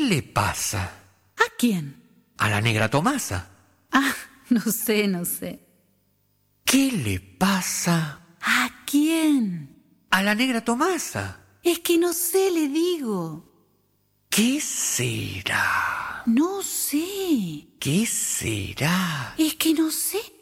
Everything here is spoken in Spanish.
le pasa? ¿A quién? A la negra Tomasa. Ah, no sé. ¿Qué le pasa ¿A quién? a la negra Tomasa? Es que no sé, le digo. ¿Qué será? No sé. ¿Qué será? Es que no sé.